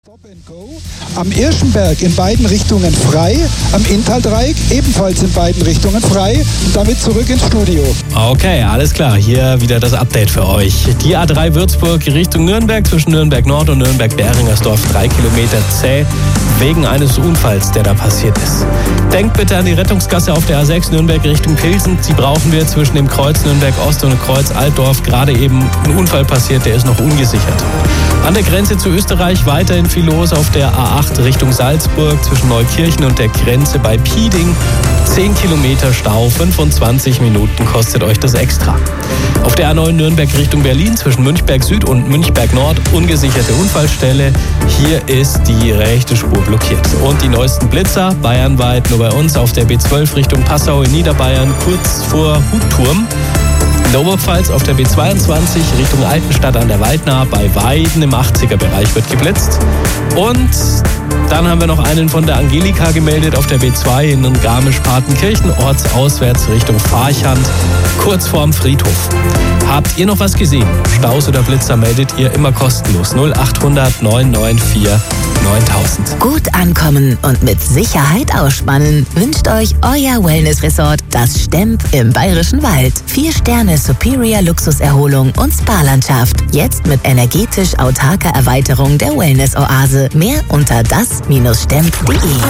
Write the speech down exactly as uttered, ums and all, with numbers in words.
Stop and Go. Am Irschenberg in beiden Richtungen frei, am Inntal-Dreieck ebenfalls in beiden Richtungen frei und damit zurück ins Studio. Okay, alles klar, hier wieder das Update für euch. Die A drei Würzburg Richtung Nürnberg zwischen Nürnberg Nord und Nürnberg-Beringersdorf, drei Kilometer zäh wegen eines Unfalls, der da passiert ist. Denkt bitte an die Rettungsgasse auf der A sechs Nürnberg Richtung Pilsen. Die brauchen wir zwischen dem Kreuz Nürnberg Ost und dem Kreuz Altdorf. Gerade eben ein Unfall passiert, der ist noch ungesichert. An der Grenze zu Österreich weiterhin viel los auf der A acht Richtung Salzburg zwischen Neukirchen und der Grenze bei Pieding. zehn Kilometer Stau, fünfundzwanzig Minuten kostet euch das extra. Auf der A neun Nürnberg Richtung Berlin zwischen Münchberg Süd und Münchberg Nord ungesicherte Unfallstelle. Hier ist die rechte Spur blockiert. Und die neuesten Blitzer bayernweit nur bei uns auf der B zwölf Richtung Passau in Niederbayern kurz vor Hutturm. In der Oberpfalz auf der B zweiundzwanzig Richtung Altenstadt an der Waldnahe bei Weiden im achtziger Bereich wird geblitzt. Und dann haben wir noch einen von der Angelika gemeldet auf der B zwei in Garmisch-Partenkirchen, ortsauswärts Richtung Farchand, kurz vorm Friedhof. Habt ihr noch was gesehen? Staus oder Blitzer meldet ihr immer kostenlos. null achthundert neun neun vier neuntausend. Gut ankommen und mit Sicherheit ausspannen wünscht euch euer Wellness-Resort, das Stemp im Bayerischen Wald. Vier Sterne Superior Luxuserholung und Spa-Landschaft. Jetzt mit energetisch autarker Erweiterung der Wellness-Oase. Mehr unter das Bindestrich stemp punkt de.